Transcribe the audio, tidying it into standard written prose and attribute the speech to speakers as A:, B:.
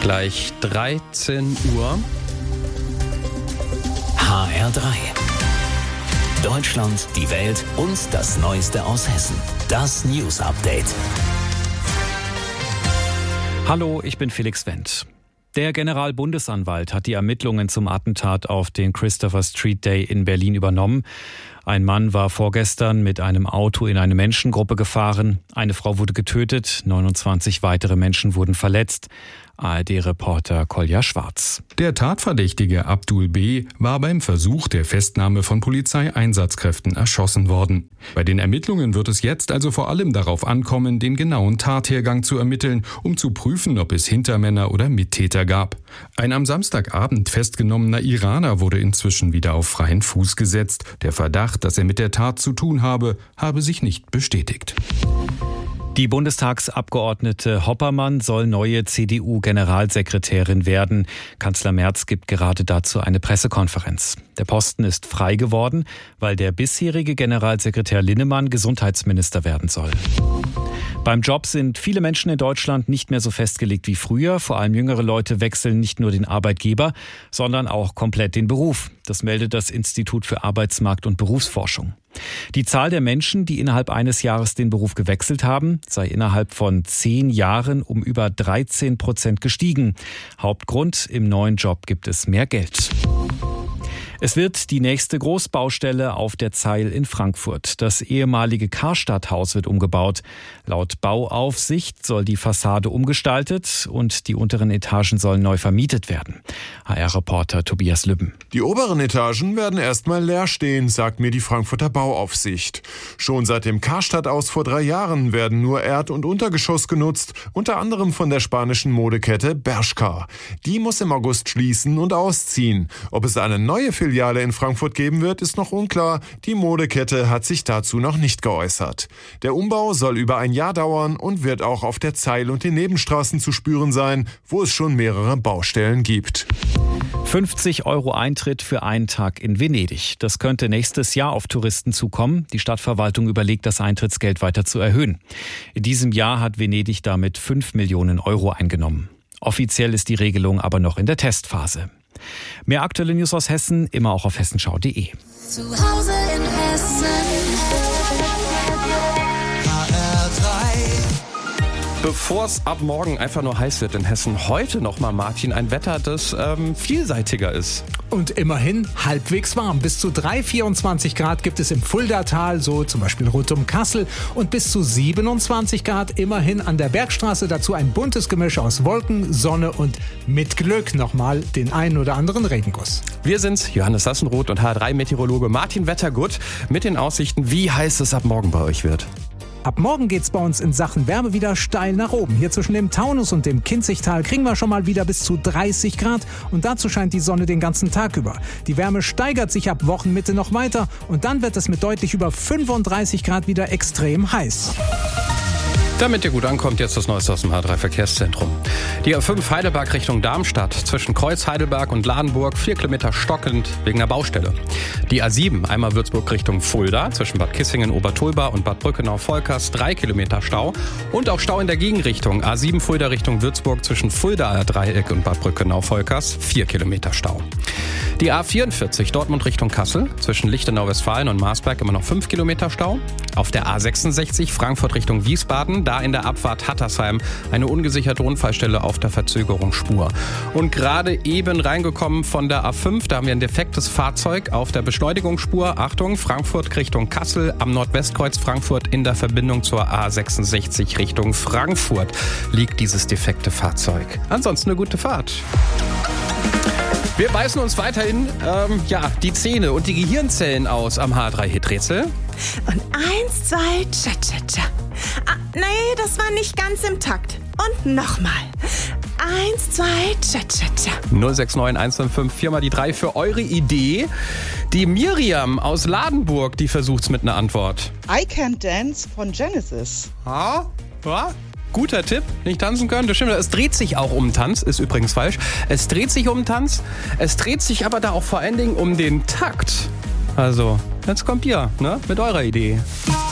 A: Gleich 13 Uhr.
B: HR3. Deutschland, die Welt und das Neueste aus Hessen. Das News Update.
C: Hallo, ich bin Felix Wendt. Der Generalbundesanwalt hat die Ermittlungen zum Attentat auf den Christopher Street Day in Berlin übernommen. Ein Mann war vorgestern mit einem Auto in eine Menschengruppe gefahren. Eine Frau wurde getötet, 29 weitere Menschen wurden verletzt. ARD-Reporter Kolja Schwarz.
D: Der Tatverdächtige Abdul B. war beim Versuch der Festnahme von Polizeieinsatzkräften erschossen worden. Bei den Ermittlungen wird es jetzt also vor allem darauf ankommen, den genauen Tathergang zu ermitteln, um zu prüfen, ob es Hintermänner oder Mittäter gab. Ein am Samstagabend festgenommener Iraner wurde inzwischen wieder auf freien Fuß gesetzt. Der Verdacht, dass er mit der Tat zu tun habe sich nicht bestätigt.
C: Die Bundestagsabgeordnete Hoppermann soll neue CDU-Generalsekretärin werden. Kanzler Merz gibt gerade dazu eine Pressekonferenz. Der Posten ist frei geworden, weil der bisherige Generalsekretär Linnemann Gesundheitsminister werden soll. Beim Job sind viele Menschen in Deutschland nicht mehr so festgelegt wie früher. Vor allem jüngere Leute wechseln nicht nur den Arbeitgeber, sondern auch komplett den Beruf. Das meldet das Institut für Arbeitsmarkt- und Berufsforschung. Die Zahl der Menschen, die innerhalb eines Jahres den Beruf gewechselt haben, sei innerhalb von 10 Jahren um über 13% gestiegen. Hauptgrund: im neuen Job gibt es mehr Geld. Es wird die nächste Großbaustelle auf der Zeil in Frankfurt. Das ehemalige Karstadt-Haus wird umgebaut. Laut Bauaufsicht soll die Fassade umgestaltet und die unteren Etagen sollen neu vermietet werden. HR-Reporter Tobias Lübben.
E: Die oberen Etagen werden erstmal leer stehen, sagt mir die Frankfurter Bauaufsicht. Schon seit dem Karstadt-Aus vor 3 Jahren werden nur Erd- und Untergeschoss genutzt, unter anderem von der spanischen Modekette Bershka. Die muss im August schließen und ausziehen. Ob es eine neue Filiale in Frankfurt geben wird, ist noch unklar. Die Modekette hat sich dazu noch nicht geäußert. Der Umbau soll über ein Jahr dauern und wird auch auf der Zeil und den Nebenstraßen zu spüren sein, wo es schon mehrere Baustellen gibt.
C: 50 € Eintritt für einen Tag in Venedig. Das könnte nächstes Jahr auf Touristen zukommen. Die Stadtverwaltung überlegt, das Eintrittsgeld weiter zu erhöhen. In diesem Jahr hat Venedig damit 5 Millionen € eingenommen. Offiziell ist die Regelung aber noch in der Testphase. Mehr aktuelle News aus Hessen, immer auch auf hessenschau.de.
F: Zu Hause in Hessen.
A: Bevor es ab morgen einfach nur heiß wird in Hessen, heute nochmal, Martin, ein Wetter, das vielseitiger ist.
G: Und immerhin halbwegs warm. Bis zu 24 Grad gibt es im Fuldatal, so zum Beispiel rund um Kassel. Und bis zu 27 Grad immerhin an der Bergstraße. Dazu ein buntes Gemisch aus Wolken, Sonne und mit Glück nochmal den einen oder anderen Regenguss.
A: Wir sind's, Johannes Sassenroth und HR3-Meteorologe Martin Wettergut mit den Aussichten, wie heiß es ab morgen bei euch wird.
G: Ab morgen geht's bei uns in Sachen Wärme wieder steil nach oben. Hier zwischen dem Taunus und dem Kinzigtal kriegen wir schon mal wieder bis zu 30 Grad. Und dazu scheint die Sonne den ganzen Tag über. Die Wärme steigert sich ab Wochenmitte noch weiter. Und dann wird es mit deutlich über 35 Grad wieder extrem heiß.
A: Damit ihr gut ankommt, jetzt das Neueste aus dem H3-Verkehrszentrum. Die A5 Heidelberg Richtung Darmstadt, zwischen Kreuz Heidelberg und Ladenburg, 4 Kilometer stockend wegen der Baustelle. Die A7 einmal Würzburg Richtung Fulda, zwischen Bad Kissingen, Obertulba und Bad Brückenau-Volkers, 3 Kilometer Stau. Und auch Stau in der Gegenrichtung, A7 Fulda Richtung Würzburg, zwischen Fuldaer Dreieck und Bad Brückenau-Volkers, 4 Kilometer Stau. Die A44 Dortmund Richtung Kassel, zwischen Lichtenau-Westfalen und Marsberg immer noch 5 Kilometer Stau. Auf der A66 Frankfurt Richtung Wiesbaden, da in der Abfahrt Hattersheim eine ungesicherte Unfallstelle auf der Verzögerungsspur. Und gerade eben reingekommen von der A5, da haben wir ein defektes Fahrzeug auf der Beschleunigungsspur. Achtung, Frankfurt Richtung Kassel, am Nordwestkreuz Frankfurt in der Verbindung zur A66 Richtung Frankfurt liegt dieses defekte Fahrzeug. Ansonsten eine gute Fahrt. Wir beißen uns weiterhin die Zähne und die Gehirnzellen aus am H3-Hit-Rätsel.
H: Und 1, 2, cha-cha-cha. Nee, das war nicht ganz im Takt. Und nochmal. 1, 2, cha-cha-cha.
A: 069 155 4 mal die 3 für eure Idee. Die Miriam aus Ladenburg, die versucht's mit einer Antwort.
I: I Can't Dance von Genesis.
A: Ja? Guter Tipp, nicht tanzen können, das stimmt. Es dreht sich auch um Tanz, ist übrigens falsch. Es dreht sich um Tanz, es dreht sich aber da auch vor allen Dingen um den Takt. Also, jetzt kommt ihr, mit eurer Idee.